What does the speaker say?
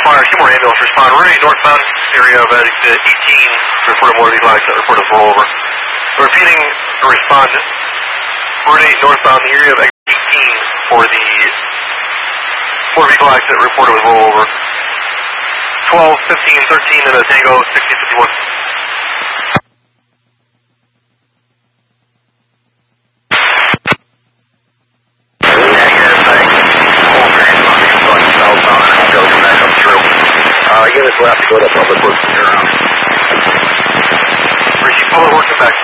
fire, two more ambulance respond. Route 8 northbound area of exit 18, reported motor vehicle accident, reported rollover. Repeating, respond. Route 8 northbound area of exit 18 for the motor vehicle accident, reported with rollover. 12, 15, 13 in a Tango, 1651. Units left to go to public works. Receive public works and back.